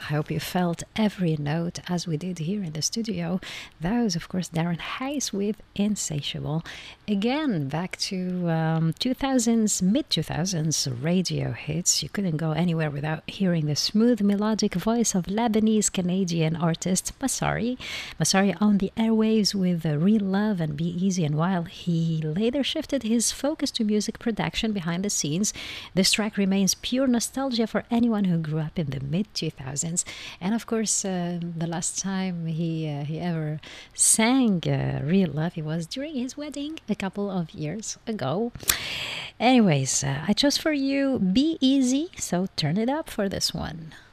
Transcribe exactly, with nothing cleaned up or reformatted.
I hope you felt every note as we did here in the studio. That was, of course, Darren Hayes with Insatiable. Again, back to um, two thousands, mid two thousands radio hits. You couldn't go anywhere without hearing the smooth melodic voice of Lebanese Canadian artist Masari. Masari on the airwaves with uh, Real Love and Be Easy, and while he later shifted his focus to music production behind the scenes, this track remains pure nostalgia for anyone who grew up in the mid two thousands. And of course, uh, the last time he uh, he ever sang uh, Real Love, it was during his wedding a couple of years ago. Anyways, uh, I chose for you Be Easy, so turn it up for this one.